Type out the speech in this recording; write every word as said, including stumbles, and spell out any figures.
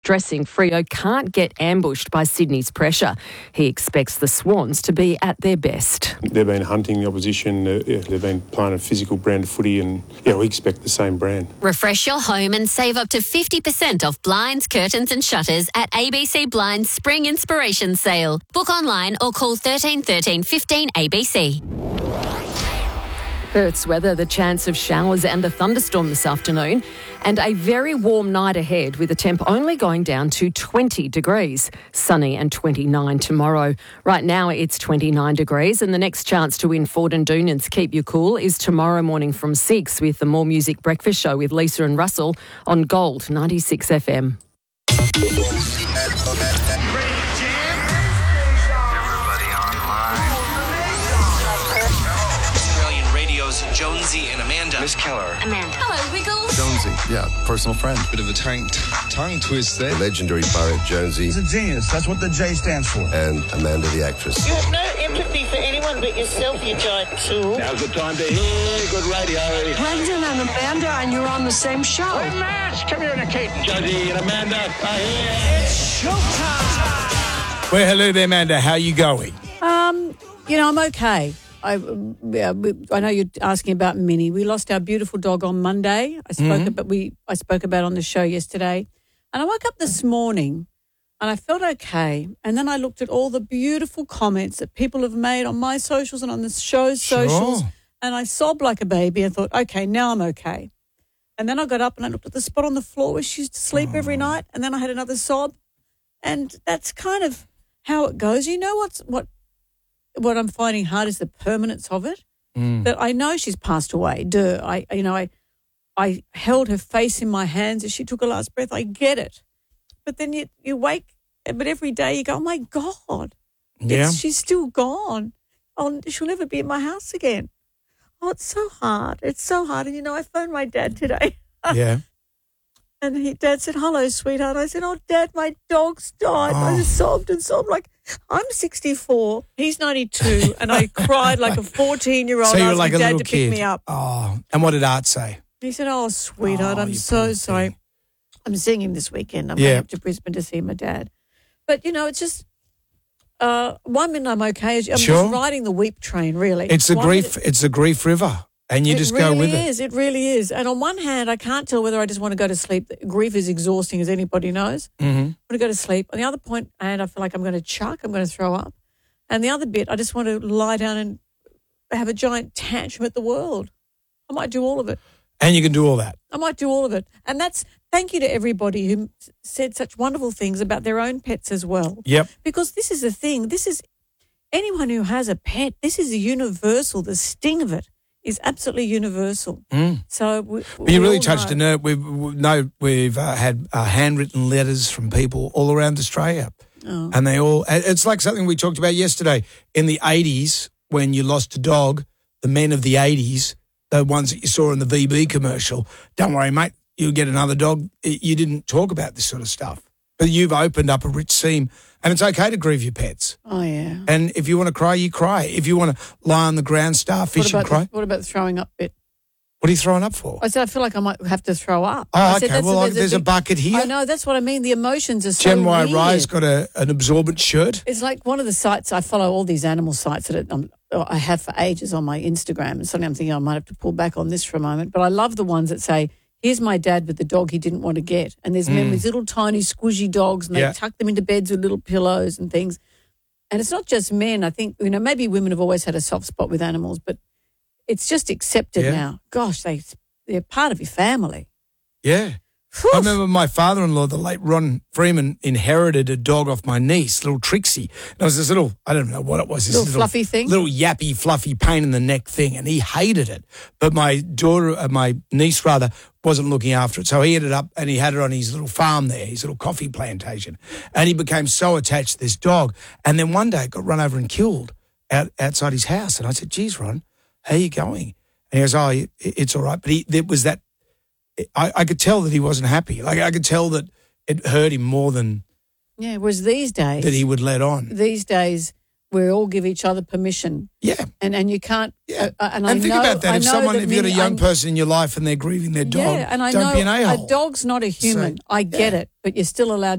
stressing Freo can't get ambushed by Sydney's pressure. He expects the Swans to be at their best. They've been hunting the opposition, uh, yeah, they've been playing a physical brand of footy, and yeah, we expect the same brand. Refresh your home and save up to fifty percent off blinds, curtains and shutters at A B C Blinds Spring Inspiration Sale. Book online or call thirteen thirteen fifteen A B C. Perth's weather, the chance of showers and a thunderstorm this afternoon, and a very warm night ahead with the temp only going down to twenty degrees. Sunny and twenty-nine tomorrow. Right now it's twenty-nine degrees, and the next chance to win Ford and Doonan's Keep You Cool is tomorrow morning from six with the More Music Breakfast Show with Lisa and Russell on Gold ninety-six F M. Jonesy and Amanda. Miss Keller. Amanda. Hello, Wiggles. Jonesy, yeah, personal friend. Bit of a tongue, tongue twist there. Legendary poet Jonesy. He's a genius. That's what the J stands for. And Amanda the actress. You have no empathy for anyone but yourself, you giant tool. Now's the time to hear good radio. Brendan and Amanda, and you're on the same show. Hey, Matt, come here and Kate. Jonesy and Amanda are here. It's showtime. Well, hello there, Amanda. How you going? Um, you know, I'm okay. I, yeah, I know you're asking about Minnie. We lost our beautiful dog on Monday. I spoke Mm-hmm. about we I spoke about on the show yesterday, and I woke up this morning, and I felt okay. And then I looked at all the beautiful comments that people have made on my socials and on the show's Sure. socials, and I sobbed like a baby and thought, okay, now I'm okay. And then I got up and I looked at the spot on the floor where she used to sleep Oh. every night, and then I had another sob, and that's kind of how it goes. You know what's what. What I'm finding hard is the permanence of it. Mm. That I know she's passed away. Duh. I, you know, I, I held her face in my hands as she took her last breath. I get it, but then you you wake, but every day you go, oh my God, Yeah. it's, she's still gone. Oh, she'll never be in my house again. Oh, it's so hard. It's so hard. And you know, I phoned my dad today. Yeah. And he, Dad said, hello, sweetheart. I said, oh, Dad, my dog's died. I Oh. just sobbed and sobbed like, I'm sixty-four. He's ninety-two. And I cried like a fourteen-year-old So you were asking like a Dad little to kid. pick me up. Oh, and what did Art say? He said, oh, sweetheart, Oh, I'm you so poor sorry. thing. I'm seeing him this weekend. I'm Yeah. going up to Brisbane to see my dad. But, you know, it's just, uh, one minute I'm okay. I'm Sure. just riding the weep train, really. It's a One grief. minute- It's a grief river, and you it just really go with is. it. It really is. And on one hand, I can't tell whether I just want to go to sleep. Grief is exhausting, as anybody knows. Mm-hmm. I want to go to sleep. On the other point, and I feel like I'm going to chuck. I'm going to throw up. And the other bit, I just want to lie down and have a giant tantrum at the world. I might do all of it. And you can do all that. I might do all of it. And that's thank you to everybody who s- said such wonderful things about their own pets as well. Yep. Because this is the thing. This is anyone who has a pet. This is universal. The sting of it is absolutely universal. Mm. So we, But you we really all touched a know. nerve. We've we know we've uh, had uh, handwritten letters from people all around Australia, Oh. and they all. It's like something we talked about yesterday in the eighties when you lost a dog. The men of the eighties, the ones that you saw in the V B commercial. Don't worry, mate. You'll get another dog. You didn't talk about this sort of stuff, but you've opened up a rich seam, and it's okay to grieve your pets. Oh yeah. And if you want to cry, you cry. If you want to lie on the ground, starfish, What and about cry. the, what about the throwing up bit? What are you throwing up for? I said I feel like I might have to throw up. Oh, I okay. said, that's Well, there's, there's a big- bucket here. I know, that's what I mean. The emotions are so Gen Y weird. Rye's got a, an absorbent shirt. It's like one of the sites, I follow all these animal sites that um, I have for ages on my Instagram. And suddenly I'm thinking I might have to pull back on this for a moment. But I love the ones that say, here's my dad with the dog he didn't want to get. And there's men with little tiny squishy dogs and they Yeah. tuck them into beds with little pillows and things. And it's not just men. I think, you know, maybe women have always had a soft spot with animals, but it's just accepted Yeah. now. Gosh, they, they're part of your family. Yeah. Whew. I remember my father-in-law, the late Ron Freeman, inherited a dog off my niece, little Trixie. And it was this little, I don't know what it was. This Little fluffy thing? Little yappy, fluffy, pain in the neck thing. And he hated it. But my daughter, uh, my niece rather, wasn't looking after it. So he ended up, and he had it on his little farm there, his little coffee plantation. And he became so attached to this dog. And then one day it got run over and killed out, outside his house. And I said, geez, Ron, how are you going? And he goes, oh, it, it's all right. But he, there was that, I, I could tell that he wasn't happy. Like I could tell that it hurt him more than Yeah, whereas these days, that he would let on. these days, we all give each other permission. Yeah. And and you can't. Yeah. Uh, and And, I think know, about that. I If know someone, that if you got a many- young I- person in your life and they're grieving their dog, yeah, and I don't know be an a-hole. a dog's not a human. So, I get yeah. it, but you're still allowed